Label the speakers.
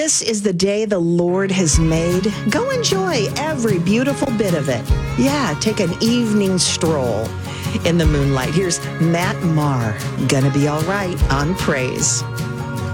Speaker 1: This is the day the Lord has made. Go enjoy every beautiful bit of it. Yeah, take an evening stroll in the moonlight. Here's Matt Maher, Gonna Be All Right on Praise.